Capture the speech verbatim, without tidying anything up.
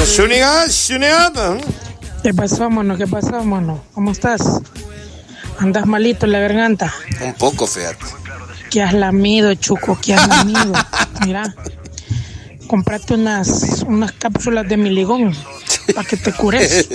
Zúñiga, Zúñiga. ¿Qué pasó, mono? ¿Qué pasó, mono? ¿Cómo estás? ¿Andas malito en la garganta? Un poco, fíjate. ¿Qué has lamido, Chuco? ¿Qué has lamido? Mira, comprate unas, unas cápsulas de miligón para que te cures.